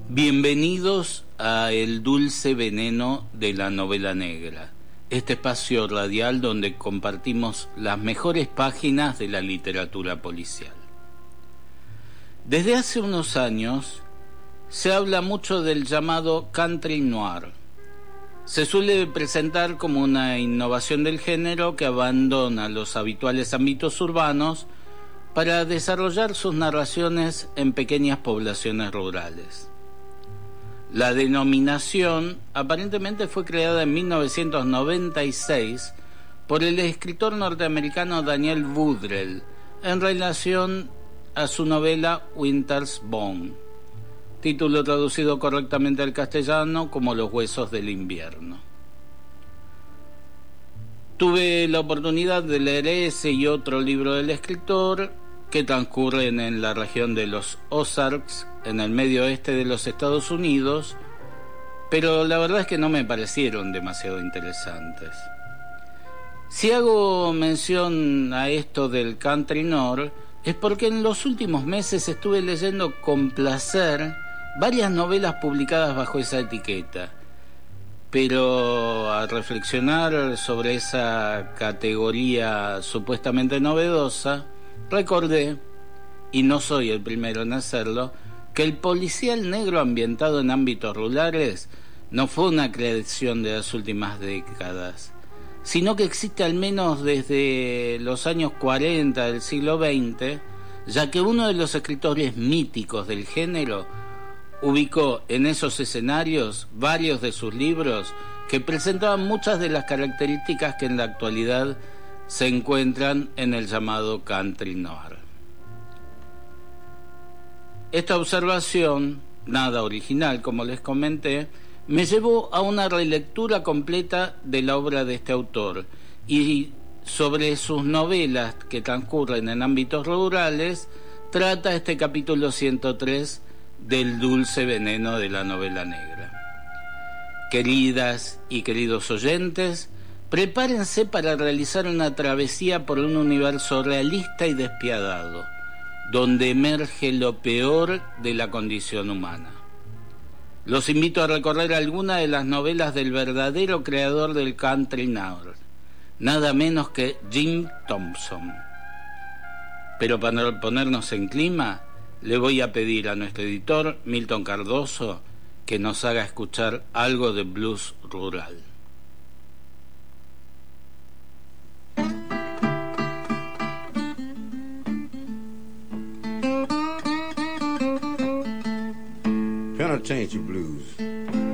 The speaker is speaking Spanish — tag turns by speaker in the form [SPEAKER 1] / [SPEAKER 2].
[SPEAKER 1] Bienvenidos a El Dulce Veneno de la Novela Negra, este espacio radial donde compartimos las mejores páginas de la literatura policial. Desde hace unos años se habla mucho del llamado country noir. Se suele presentar como una innovación del género que abandona los habituales ámbitos urbanos para desarrollar sus narraciones en pequeñas poblaciones rurales. La denominación aparentemente fue creada en 1996 por el escritor norteamericano Daniel Woodrell en relación a su novela Winter's Bone, título traducido correctamente al castellano como Los huesos del invierno. Tuve la oportunidad de leer ese y otro libro del escritor que transcurren en la región de los Ozarks, en el medio oeste de los Estados Unidos, pero la verdad es que no me parecieron demasiado interesantes. Si hago mención a esto del country noir, es porque en los últimos meses estuve leyendo con placer varias novelas publicadas bajo esa etiqueta, pero al reflexionar sobre esa categoría supuestamente novedosa, recordé, y no soy el primero en hacerlo, que el policial negro ambientado en ámbitos rurales no fue una creación de las últimas décadas, sino que existe al menos desde los años 40 del siglo XX, ya que uno de los escritores míticos del género ubicó en esos escenarios varios de sus libros que presentaban muchas de las características que en la actualidad se encuentran en el llamado country noir. Esta observación, nada original como les comenté, me llevó a una relectura completa de la obra de este autor y sobre sus novelas que transcurren en ámbitos rurales trata este capítulo 103 del Dulce Veneno de la Novela Negra. Queridas y queridos oyentes, prepárense para realizar una travesía por un universo realista y despiadado, donde emerge lo peor de la condición humana. Los invito a recorrer algunas de las novelas del verdadero creador del country noir, nada menos que Jim Thompson. Pero para ponernos en clima, le voy a pedir a nuestro editor, Milton Cardoso, que nos haga escuchar algo de blues rural.
[SPEAKER 2] Penitentiary Blues.